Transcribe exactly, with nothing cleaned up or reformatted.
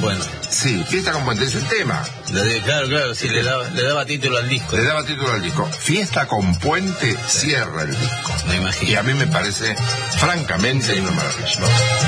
Puente. Sí, Fiesta con Puente es el tema. Le de, claro, claro, sí, le daba, le daba título al disco. Le daba título al disco. Fiesta con Puente cierra el disco. Me imagino. Y a mí me parece, francamente, una maravilla.